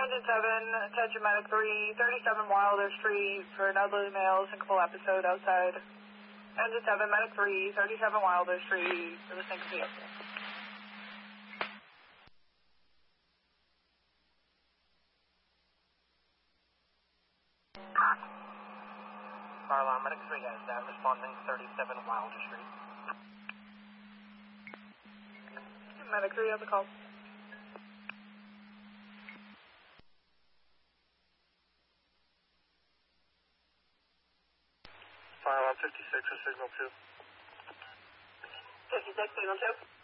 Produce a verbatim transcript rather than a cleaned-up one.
Engine seven, attention medic three, thirty-seven Wilder Street for an elderly male syncopal episode outside. Engine seven, medic three, thirty-seven Wilder Street for the syncopal episode. Fire alarm, medic three has that, responding thirty-seven Wilder Street. Medic three on the call. Fire alarm fifty-six for signal two. fifty-six, signal two.